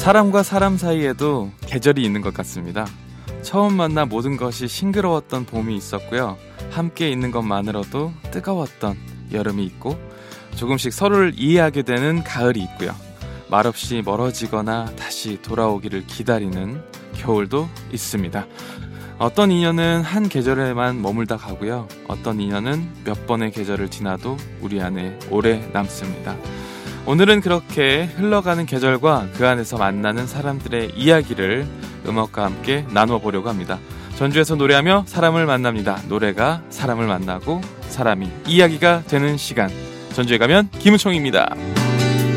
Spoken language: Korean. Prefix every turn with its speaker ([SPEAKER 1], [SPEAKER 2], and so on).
[SPEAKER 1] 사람과 사람 사이에도 계절이 있는 것 같습니다. 처음 만나 모든 것이 싱그러웠던 봄이 있었고요. 함께 있는 것만으로도 뜨거웠던 여름이 있고, 조금씩 서로를 이해하게 되는 가을이 있고요. 말없이 멀어지거나 다시 돌아오기를 기다리는 겨울도 있습니다. 어떤 인연은 한 계절에만 머물다 가고요. 어떤 인연은 몇 번의 계절을 지나도 우리 안에 오래 남습니다. 오늘은 그렇게 흘러가는 계절과 그 안에서 만나는 사람들의 이야기를 음악과 함께 나누어 보려고 합니다. 전주에서 노래하며 사람을 만납니다. 노래가 사람을 만나고 사람이 이야기가 되는 시간. 전주에 가면 김은총입니다.